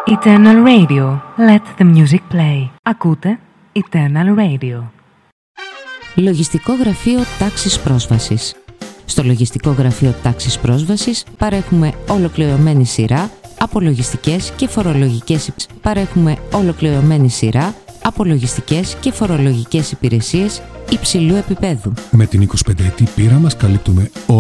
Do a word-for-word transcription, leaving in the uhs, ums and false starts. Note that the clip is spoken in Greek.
Eternal Radio. Let the music play. Ακούτε Eternal Radio. Λογιστικό γραφείο τάξης πρόσβασης. Στο λογιστικό γραφείο τάξης πρόσβασης παρέχουμε ολοκληρωμένη σειρά από λογιστικές και φορολογικές παρέχουμε ολοκληρωμένη σειρά από λογιστικές και φορολογικές υπηρεσίες υψηλού επίπεδου. Με την εικοσιπενταετή πείρα μας καλύπτουμε